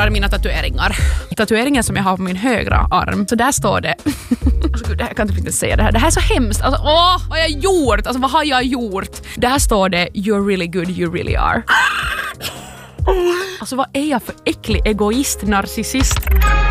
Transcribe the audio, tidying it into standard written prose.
förklarar mina tatueringar. Tatueringen som jag har på min högra arm, så där står det alltså gud, jag kan inte säga det här. Det här är så hemskt. Alltså, vad har jag gjort? Alltså vad har jag gjort? Där står det you're really good, you really are. Alltså vad är jag för äcklig egoist, narcissist?